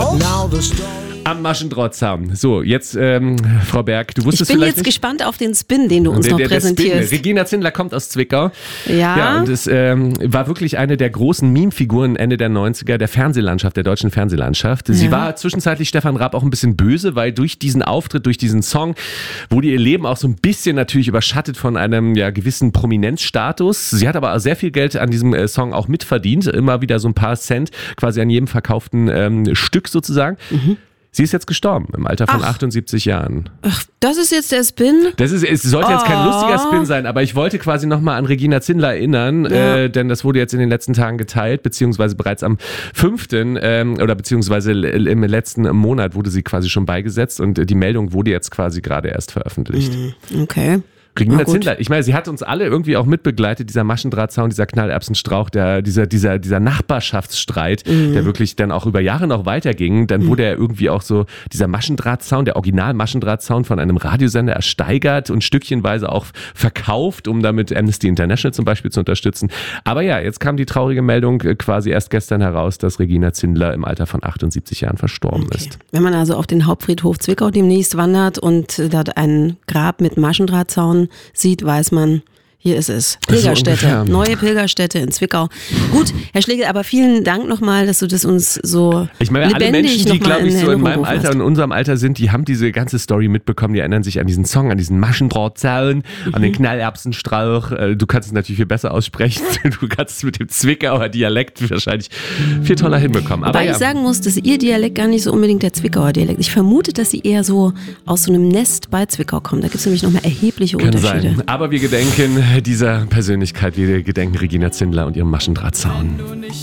Am Maschendrahtzaun. So, jetzt, Frau Berg, du wusstest vielleicht Ich bin jetzt nicht, gespannt auf den Spin, den du uns noch präsentierst. Regina Zindler kommt aus Zwickau. Ja. Und es war wirklich eine der großen Meme-Figuren Ende der 90er der Fernsehlandschaft, der deutschen Fernsehlandschaft. Sie war zwischenzeitlich Stefan Raab auch ein bisschen böse, weil durch diesen Auftritt, durch diesen Song, wurde ihr Leben auch so ein bisschen natürlich überschattet von einem gewissen Prominenzstatus. Sie hat aber auch sehr viel Geld an diesem Song auch mitverdient. Immer wieder so ein paar Cent quasi an jedem verkauften Stück sozusagen. Sie ist jetzt gestorben im Alter von 78 Jahren. Ach, das ist jetzt der Spin? Es sollte jetzt kein lustiger Spin sein, aber ich wollte quasi nochmal an Regina Zindler erinnern, denn das wurde jetzt in den letzten Tagen geteilt, beziehungsweise bereits am 5. Oder beziehungsweise im letzten Monat wurde sie quasi schon beigesetzt und die Meldung wurde jetzt quasi gerade erst veröffentlicht. Okay. Regina Zindler, ich meine, sie hat uns alle irgendwie auch mitbegleitet, dieser Maschendrahtzaun, dieser Knallerbsenstrauch, dieser Nachbarschaftsstreit, der wirklich dann auch über Jahre noch weiterging. Dann wurde er irgendwie auch so, dieser Maschendrahtzaun, der Original-Maschendrahtzaun von einem Radiosender ersteigert und stückchenweise auch verkauft, um damit Amnesty International zum Beispiel zu unterstützen. Aber ja, jetzt kam die traurige Meldung quasi erst gestern heraus, dass Regina Zindler im Alter von 78 Jahren verstorben ist. Wenn man also auf den Hauptfriedhof Zwickau demnächst wandert und dort ein Grab mit Maschendrahtzaun sieht, weiß man, hier ist es. Pilgerstätte, neue Pilgerstätte in Zwickau. Gut, Herr Schlegel, aber vielen Dank nochmal, dass du das uns so ich meine, alle Menschen, die, glaube ich, so in meinem Alter und in unserem Alter sind, die haben diese ganze Story mitbekommen, die erinnern sich an diesen Song, an diesen Maschendrahtzaun, an den Knallerbsenstrauch. Du kannst es natürlich viel besser aussprechen. Du kannst es mit dem Zwickauer Dialekt wahrscheinlich viel toller hinbekommen. Aber ich sagen muss, dass ihr Dialekt gar nicht so unbedingt der Zwickauer Dialekt. Ich vermute, dass sie eher so aus so einem Nest bei Zwickau kommen. Da gibt es nämlich nochmal erhebliche Unterschiede. Sein. Aber wir gedenken dieser Persönlichkeit, wir gedenken Regina Zindler und ihrem Maschendrahtzaun.